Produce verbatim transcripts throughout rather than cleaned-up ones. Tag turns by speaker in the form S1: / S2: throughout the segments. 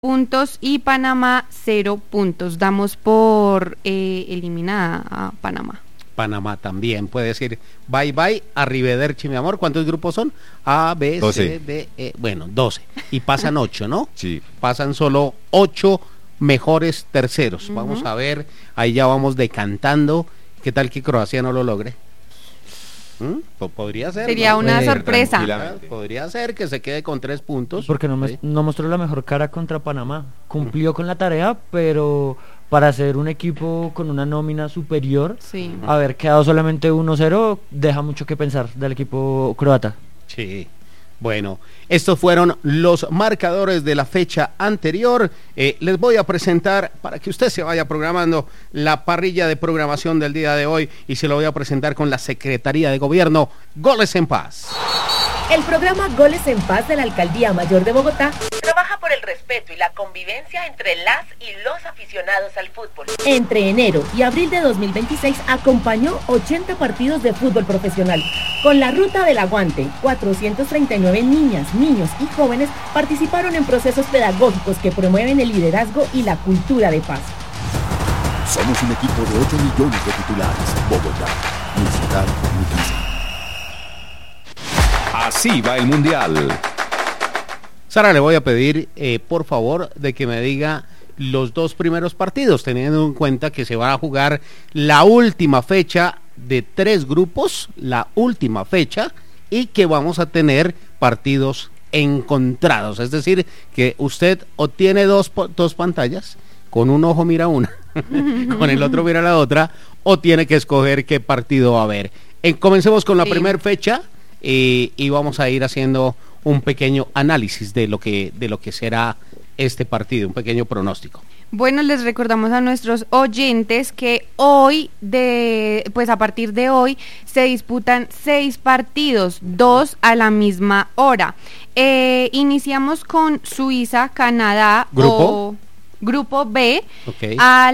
S1: puntos y Panamá cero puntos. Damos por eh, eliminada a Panamá.
S2: Panamá también puede decir bye bye, arrivederci mi amor. ¿Cuántos grupos son? A, B,
S3: doce.
S2: C, D, E, bueno, doce. Y pasan ocho, ¿no?
S3: Sí.
S2: Pasan solo ocho mejores terceros.
S1: Uh-huh.
S2: Vamos a ver, ahí ya vamos decantando. ¿Qué tal que Croacia no lo logre? ¿Mm? Podría ser.
S1: Sería
S2: ¿no?
S1: una
S3: Eh,
S1: sorpresa.
S3: tranquilamente.
S2: Podría ser que se quede con tres puntos.
S4: Porque no, me,
S2: ¿sí?
S4: no mostró la mejor cara contra Panamá. Cumplió con la tarea, pero para ser un equipo con una nómina superior,
S1: Sí.
S4: haber quedado solamente uno cero deja mucho que pensar del equipo croata.
S2: Sí. Bueno, estos fueron los marcadores de la fecha anterior. Eh, les voy a presentar, para que usted se vaya programando, la parrilla de programación del día de hoy, y se lo voy a presentar con la Secretaría de Gobierno. Goles en Paz.
S5: El programa Goles en Paz de la Alcaldía Mayor de Bogotá trabaja por el respeto y la convivencia entre las y los aficionados al fútbol. Entre enero y abril de dos mil veintiséis acompañó ochenta partidos de fútbol profesional. Con la Ruta del Aguante, cuatrocientos treinta y nueve niñas, niños y jóvenes participaron en procesos pedagógicos que promueven el liderazgo y la cultura de paz.
S6: Somos un equipo de ocho millones de titulares. Bogotá, mi ciudad, mi casa.
S7: Así va el Mundial.
S2: Sara, le voy a pedir, eh, por favor, de que me diga los dos primeros partidos, teniendo en cuenta que se va a jugar la última fecha de tres grupos, la última fecha, y que vamos a tener partidos encontrados. Es decir, que usted o tiene dos, dos pantallas, con un ojo mira una, con el otro mira la otra, o tiene que escoger qué partido va a haber. Eh, comencemos con la
S1: Sí.
S2: primera fecha. Y, y vamos a ir haciendo un pequeño análisis de lo que de lo que será este partido, un pequeño pronóstico.
S1: Bueno, les recordamos a nuestros oyentes que hoy, de pues a partir de hoy, se disputan seis partidos, dos a la misma hora. Eh, iniciamos con Suiza, Canadá,
S2: ¿Grupo?
S1: o Grupo B,
S2: Okay.
S1: a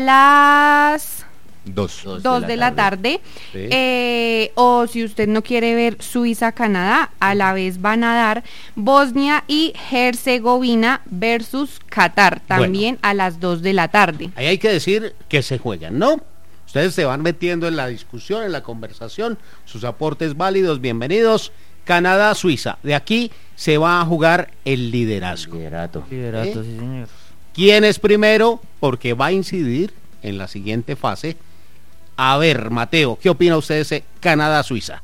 S1: las
S3: Dos.
S1: dos de la tarde,
S2: Sí.
S1: eh, o si usted no quiere ver Suiza-Canadá, a la vez van a dar Bosnia y Herzegovina versus Qatar, también
S2: Bueno.
S1: a las dos de la tarde.
S2: Ahí hay que decir que se juegan, ¿no? Ustedes se van metiendo en la discusión, en la conversación, sus aportes válidos, bienvenidos. Canadá, Suiza, de aquí se va a jugar el liderazgo.
S8: Liderato.
S4: Liderato,
S2: ¿Eh?
S4: sí señor.
S2: ¿Quién es primero? Porque va a incidir en la siguiente fase. A ver, Mateo, ¿qué opina usted de ese Canadá-Suiza?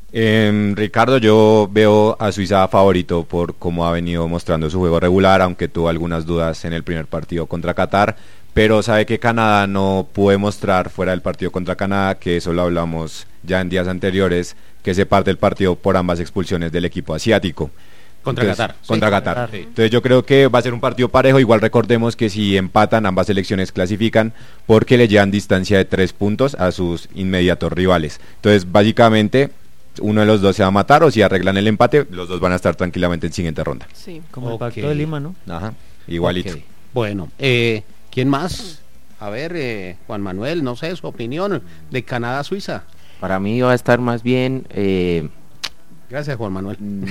S3: Eh, Ricardo, yo veo a Suiza favorito por cómo ha venido mostrando su juego regular, aunque tuvo algunas dudas en el primer partido contra Qatar, pero sabe que Canadá no puede mostrar fuera del partido contra Canadá, que eso lo hablamos ya en días anteriores, que se parte el partido por ambas expulsiones del equipo asiático.
S2: Contra
S3: Entonces,
S2: Qatar.
S3: Contra
S2: Sí,
S3: Qatar.
S2: Qatar, sí.
S3: Entonces yo creo que va a ser un partido parejo. Igual recordemos que si empatan, ambas selecciones clasifican porque le llevan distancia de tres puntos a sus inmediatos rivales. Entonces básicamente uno de los dos se va a matar, o si arreglan el empate, los dos van a estar tranquilamente en siguiente ronda.
S1: Sí.
S4: Como el
S2: Ok.
S4: Pacto de Lima, ¿no?
S3: Ajá, igualito.
S2: Ok. Bueno, eh, ¿quién más? A ver, eh, Juan Manuel, no sé, su opinión de Canadá-Suiza.
S8: Para mí va a estar más bien eh,
S2: Gracias, Juan Manuel.
S8: mm,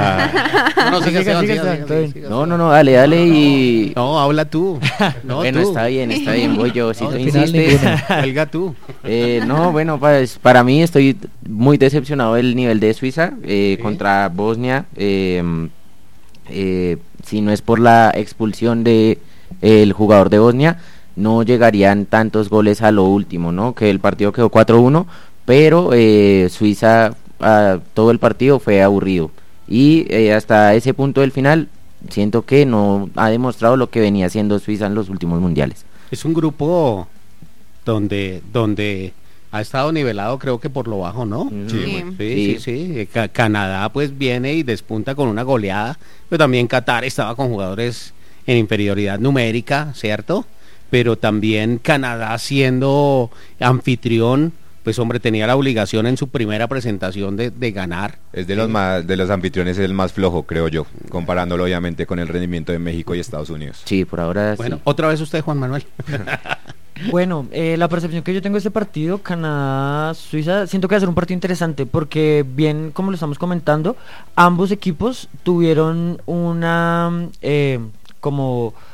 S2: No, no, siga, siga,
S4: Siga, siga,
S2: siga,
S4: está
S2: siga,
S4: bien.
S2: siga,
S8: no,
S2: siga.
S8: no, no, dale, dale y
S2: No, habla tú. No,
S8: bueno,
S2: tú.
S8: está bien, está bien, voy yo, si
S2: No,
S8: tú
S2: al final
S8: insistes.
S2: Cuelga tú.
S8: Eh, no, bueno, pues para mí estoy muy decepcionado del nivel de Suiza eh,
S2: Sí.
S8: contra Bosnia. Eh, eh, si no es por la expulsión de el jugador de Bosnia, no llegarían tantos goles a lo último, ¿no? Que el partido quedó cuatro uno, pero eh, Suiza a, todo el partido fue aburrido y eh, hasta ese punto del final siento que no ha demostrado lo que venía haciendo Suiza en los últimos mundiales.
S2: Es un grupo donde donde ha estado nivelado, creo que por lo bajo, ¿no?
S3: Sí,
S1: Sí.
S3: muy-
S2: Sí, sí, sí. Ca- Canadá pues viene y despunta con una goleada, pero también Qatar estaba con jugadores en inferioridad numérica, ¿cierto? Pero también Canadá siendo anfitrión, pues hombre, tenía la obligación en su primera presentación de, de ganar.
S3: Es de los
S2: Sí.
S3: más de los anfitriones el más flojo, creo yo, comparándolo obviamente con el rendimiento de México y Estados Unidos.
S8: Sí, por ahora
S2: Bueno,
S8: sí.
S2: otra vez usted, Juan Manuel.
S4: Bueno, eh, la percepción que yo tengo de este partido, Canadá-Suiza, siento que va a ser un partido interesante porque bien, como lo estamos comentando, ambos equipos tuvieron una, eh, como